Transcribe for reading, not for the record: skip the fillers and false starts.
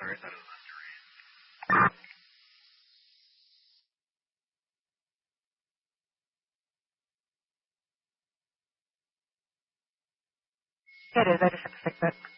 Sorry, is that It is. I just have to fix it.